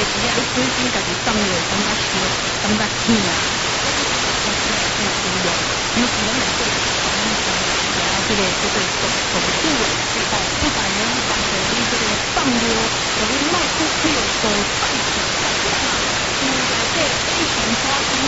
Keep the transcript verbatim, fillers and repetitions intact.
你本身家己送落，感觉烧，感觉疼啊，我是来做使用，尤其咱内底传统上啊，这个叫做毒毒素啊，哦，不但呢帮助你这个放尿，互你莫去去做坏事，啊，对内底非常好。